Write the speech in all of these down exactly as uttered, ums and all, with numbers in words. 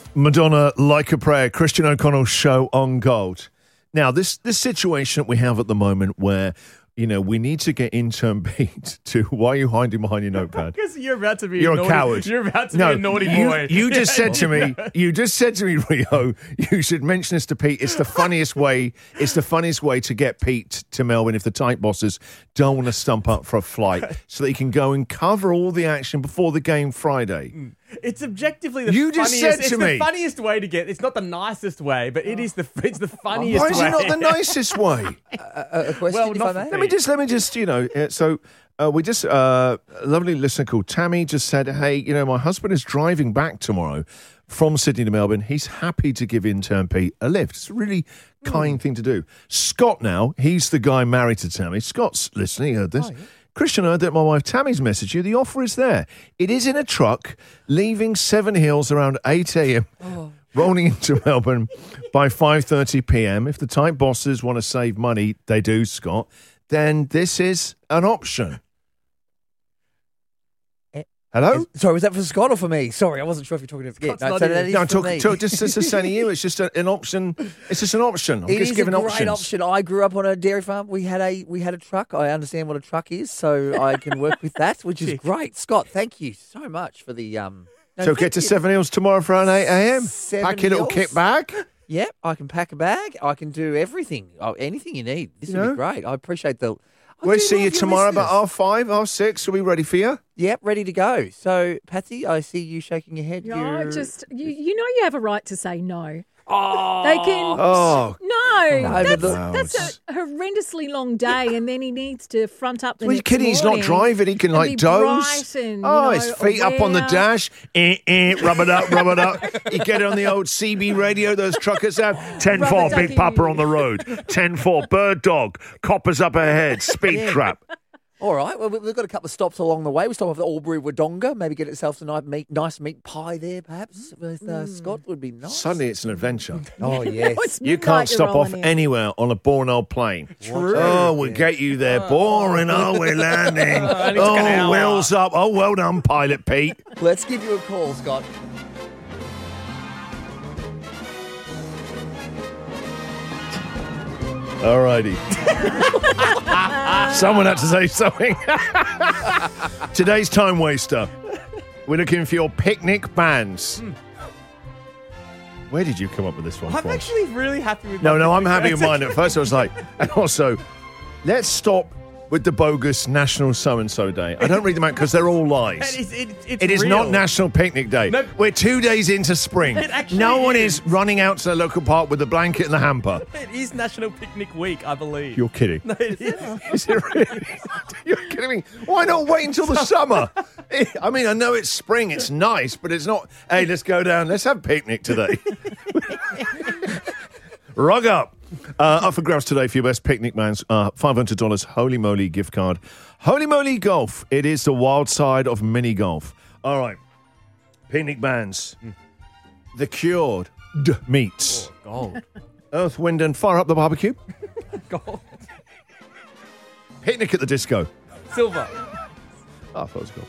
Madonna, Like a Prayer, Christian O'Connell show on Gold. Now, this this situation that we have at the moment where, you know, we need to get intern Pete to, why are you hiding behind your notepad? Because you're about to be You're a, a naughty, coward. You're about to no, be a naughty you, boy. You just said to me, you just said to me, Rio, you should mention this to Pete. It's the funniest way, it's the funniest way to get Pete to Melbourne if the tight bosses don't want to stump up for a flight so that he can go and cover all the action before the game Friday. It's objectively the You just funniest. said to it's me. the funniest way to get. It's not the nicest way, but it is the. It's the funniest. Why is way. it not the nicest way? A, a question, Well, if not I may? Let me just, let me just, you know, uh, so uh, we just, uh, a lovely listener called Tammy just said, hey, you know, my husband is driving back tomorrow from Sydney to Melbourne. He's happy to give intern Pete a lift. It's a really kind mm. thing to do. Scott now, he's the guy married to Tammy. Scott's listening, he heard this. Oh, yeah. Christian heard that my wife Tammy's messaged you. The offer is there. It is in a truck, leaving Seven Hills around eight a.m., oh. rolling into Melbourne by five thirty p.m. If the tight bosses want to save money, they do, Scott, then this is an option. Hello? Is, sorry, was that for Scott or for me? Sorry, I wasn't sure if you're talking to yeah, no, so that is no, I'm for talking me. to, just, just saying to you. It's just a, an option. It's just an option. I'm it just is giving a great options. option. I grew up on a dairy farm. We had a we had a truck. I understand what a truck is, so I can work with that, which is great. Scott, thank you so much for the um. No, so get to you. Seven Hills tomorrow for an eight a.m. Pack your little kit bag. Yep, I can pack a bag. I can do everything. Oh, anything you need. This you would know? be great. I appreciate the. I we'll see you tomorrow listeners. about half five, half six. Are we ready for you? Yep, ready to go. So, Patsy, I see you shaking your head. No, You're... just you. You know, you have a right to say no. Oh, they can. Oh, no, no that's, the... that's a horrendously long day, and then he needs to front up the well, next kidding, he's not morning driving. He can and like be doze. bright and, oh, you know, his feet up on the aware. dash. Eh, eh, rub it up, rub it up. You get it on the old C B radio. Those truckers have ten four, Rubber Big ducky. Papa on the road. ten four, bird dog, coppers up ahead, speed Yeah. trap. All right. Well, we've got a couple of stops along the way. We stop off at Albury Wodonga. Maybe get itself a nice meat, nice meat pie there, perhaps with uh, Scott would be nice. Suddenly, it's an adventure. Oh yes. It's You like can't you're stop off rolling in. anywhere on a boring old plane. True. Oh, we'll get you there. Boring. Oh, we're landing. only took an Oh, hour. wheels up. Oh, well done, Pilot Pete. Let's give you a call, Scott. All righty. Someone had to say something. Today's time waster. We're looking for your picnic bands. Hmm. Where did you come up with this one I'm from? actually really happy with. No, my no, I'm picnic happy with bands. mine. At first I was like, and also, let's stop with the bogus National So-and-so Day. I don't read them out because they're all lies. It is, it, it's It is real. not National Picnic Day. No. We're two days into spring. It actually No one is. is running out to the local park with the blanket and the hamper. It is National Picnic Week, I believe. You're kidding. No, it is. Is it really? You're kidding me. Why not wait until the summer? I mean, I know it's spring, it's nice, but it's not, hey, let's go down, let's have a picnic today. Rug up. Uh, up for grabs today for your best picnic man's uh, five hundred dollars Holy Moly gift card. Holy Moly Golf. It is the wild side of mini golf. All right. Picnic bands. The Cured D- meets. Oh, gold. Earth, Wind and Fire up the barbecue. Gold. Picnic at the disco. Silver. Oh, I thought it was gold.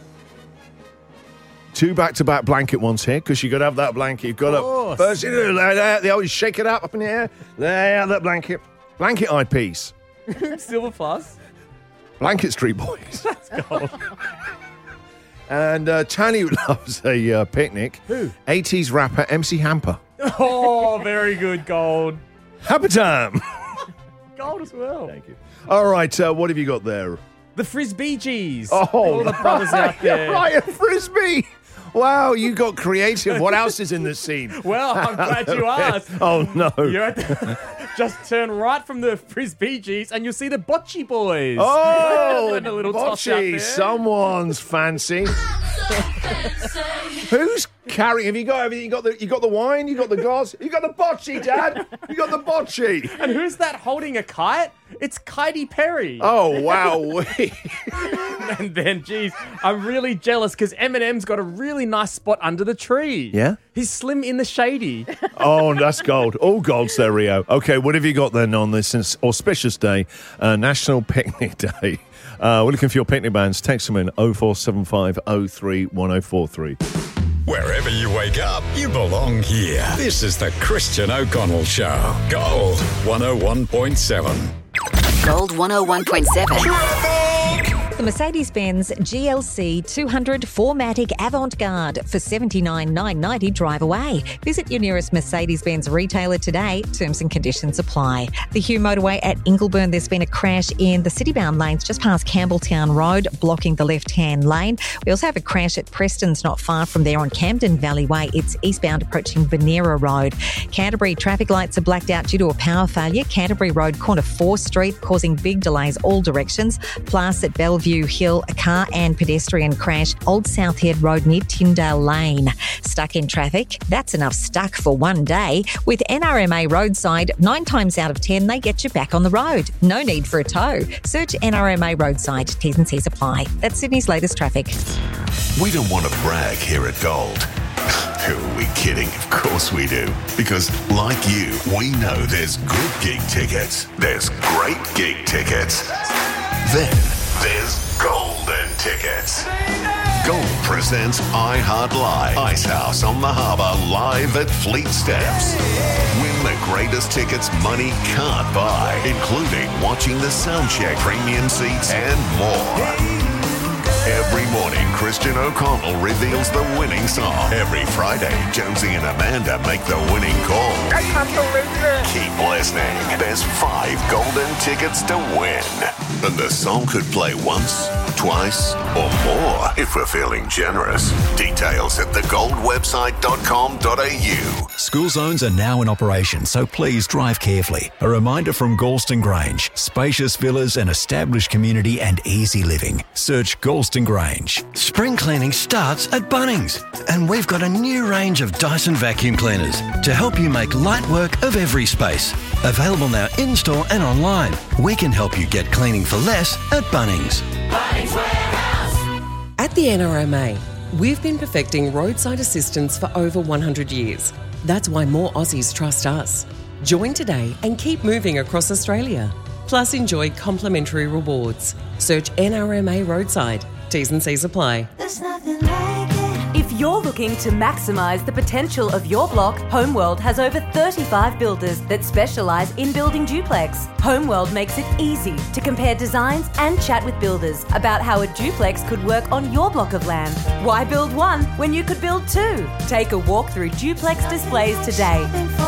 Two back-to-back blanket ones here, because you got to have that blanket. You've got to course. first you do, lay out, they always shake it up up in the air. Lay out that blanket. Blanket eyepiece. Silver plus. Blanket Street Boys. And uh, Tani loves a uh, picnic. Who? eighties rapper M C Hamper. Oh, very good. Gold. Hamper time. Gold as well. Thank you. All right, uh, what have you got there? The Frisbee G's. Oh, all the brothers out there. Right, a frisbee. Wow, you got creative. What else is in this scene? Well, I'm glad you asked. Oh, no. You're at the, just turn right from the Frisbee G's and you'll see the Bocce Boys. Oh, And a little toss out bocce, there. someone's fancy. Who's carrying? Have you got everything? You got the you got the wine. You got the glass. You got the bocce, Dad. You got the bocce. And who's that holding a kite? It's Katy Perry. Oh wow! And then, geez, I'm really jealous because Eminem's got a really nice spot under the tree. Yeah? He's slim in the shady. Oh, that's gold. All gold's there, Rio. Okay, what have you got then on this auspicious day, uh, National Picnic Day? Uh, we're looking for your picnic bands. Text them in oh four seven five oh three one oh four three. Wherever you wake up, you belong here. This is the Christian O'Connell Show. Gold one oh one point seven. Gold one oh one point seven. The Mercedes-Benz G L C two hundred four matic Avant-Garde for seventy-nine thousand nine hundred ninety dollars drive away. Visit your nearest Mercedes-Benz retailer today. Terms and conditions apply. The Hugh Motorway at Ingleburn, there's been a crash in the city-bound lanes just past Campbelltown Road, blocking the left-hand lane. We also have a crash at Preston's not far from there on Camden Valley Way. It's eastbound approaching Venera Road. Canterbury traffic lights are blacked out due to a power failure. Canterbury Road, corner fourth Street, causing big delays all directions. Plus at Bellevue Hill, a car and pedestrian crash, Old South Head Road near Tyndale Lane. Stuck in traffic? That's enough stuck for one day. With N R M A Roadside, nine times out of ten, they get you back on the road. No need for a tow. Search N R M A Roadside. T's and C's apply. That's Sydney's latest traffic. We don't want to brag here at Gold. Who are we kidding? Of course we do. Because, like you, we know there's good gig tickets. There's great gig tickets. Then there's golden tickets. Gold presents iHeart Live. Icehouse on the Harbour live at Fleet Steps. Win the greatest tickets money can't buy, including watching the soundcheck, premium seats, and more. Every morning, Christian O'Connell reveals the winning song. Every Friday, Jonesy and Amanda make the winning call. I can't believe it. Keep listening. There's five golden tickets to win. And the song could play once, twice, or more if we're feeling generous. Details at the gold website dot com dot a u. School zones are now in operation, so please drive carefully. A reminder from Galston Grange. Spacious villas, an established community and easy living. Search Galston Grange. Spring cleaning starts at Bunnings, and we've got a new range of Dyson vacuum cleaners to help you make light work of every space. Available now in-store and online. We can help you get cleaning for less at Bunnings. Bunnings Warehouse. At the N R M A, we've been perfecting roadside assistance for over one hundred years. That's why more Aussies trust us. Join today and keep moving across Australia. Plus enjoy complimentary rewards. Search N R M A Roadside. T's and C's apply. There's nothing like it. If you're looking to maximise the potential of your block, Homeworld has over thirty-five builders that specialise in building duplex. Homeworld makes it easy to compare designs and chat with builders about how a duplex could work on your block of land. Why build one when you could build two? Take a walk through duplex displays today.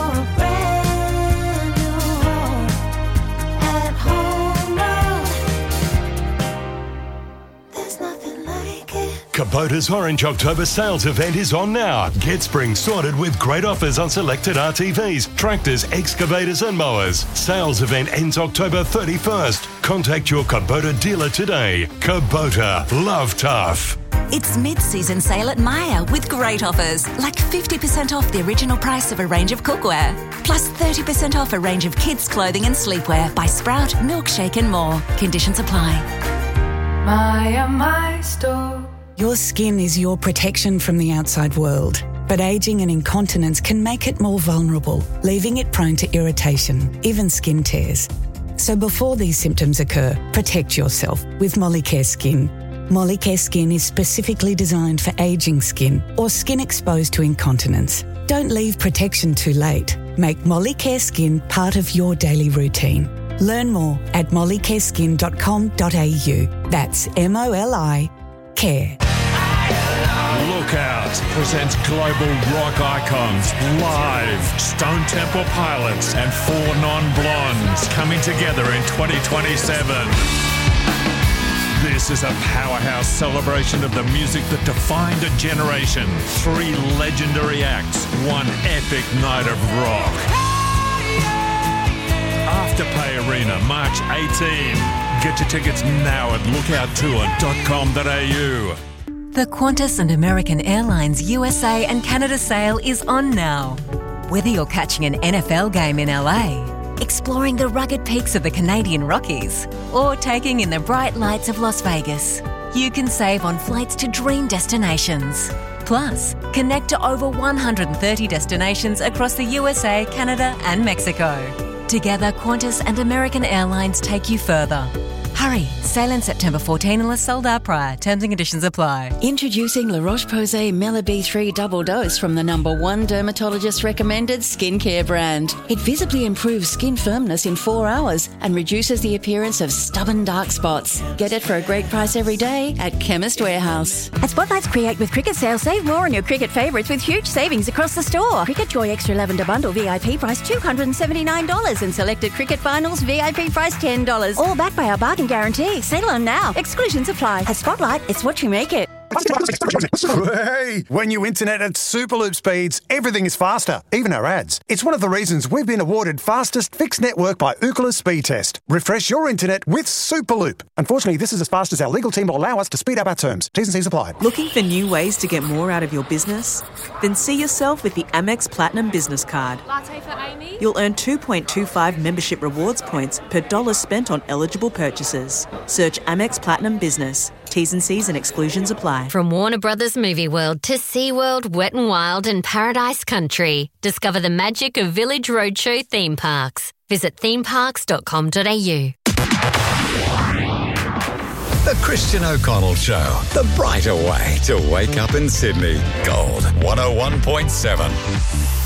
Kubota's Orange October sales event is on now. Get spring sorted with great offers on selected R T Vs, tractors, excavators and mowers. Sales event ends October thirty-first. Contact your Kubota dealer today. Kubota, love tough. It's mid-season sale at Myer with great offers, like fifty percent off the original price of a range of cookware, plus thirty percent off a range of kids' clothing and sleepwear by Sprout, Milkshake and more. Conditions apply. Myer, my store. Your skin is your protection from the outside world, but ageing and incontinence can make it more vulnerable, leaving it prone to irritation, even skin tears. So before these symptoms occur, protect yourself with Molicare Skin. Molicare Skin is specifically designed for ageing skin or skin exposed to incontinence. Don't leave protection too late. Make Molicare Skin part of your daily routine. Learn more at molicare skin dot com dot a u. That's M O L I care. Lookout presents global rock icons live. Stone Temple Pilots and Four Non-Blondes coming together in twenty twenty-seven. This is a powerhouse celebration of the music that defined a generation. Three legendary acts, one epic night of rock. Afterpay Arena, March eighteenth. Get your tickets now at lookout tour dot com dot a u. The Qantas and American Airlines U S A and Canada sale is on now. Whether you're catching an N F L game in L A, exploring the rugged peaks of the Canadian Rockies, or taking in the bright lights of Las Vegas, you can save on flights to dream destinations. Plus, connect to over one hundred thirty destinations across the U S A, Canada and Mexico. Together, Qantas and American Airlines take you further. Hurry, sale in September fourteenth unless sold out prior. Terms and conditions apply. Introducing La Roche-Posay Mela B three Double Dose from the number one dermatologist recommended skincare brand. It visibly improves skin firmness in four hours and reduces the appearance of stubborn dark spots. Get it for a great price every day at Chemist Warehouse. At Spotlight's Create with Cricket sale, save more on your cricket favourites with huge savings across the store. Cricket Joy Extra Lavender Bundle V I P price two hundred seventy-nine dollars and selected Cricket Finals V I P price ten dollars. All backed by our bargain guarantee. Sale on now. Exclusions apply. At Spotlight, it's what you make it. Hey, when you internet at Superloop speeds, everything is faster, even our ads. It's one of the reasons we've been awarded fastest fixed network by Ookla Speed Test. Refresh your internet with Superloop. Unfortunately, this is as fast as our legal team will allow us to speed up our terms. T's and C's apply. Looking for new ways to get more out of your business? Then see yourself with the Amex Platinum Business Card. Latte for Amy? You'll earn two point two five membership rewards points per dollar spent on eligible purchases. Search Amex Platinum Business. T's and C's and exclusions apply. From Warner Brothers Movie World to SeaWorld, Wet n Wild and Paradise Country, discover the magic of Village Roadshow theme parks. Visit theme parks dot com dot a u. The Christian O'Connell Show, the brighter way to wake up in Sydney. Gold one oh one point seven.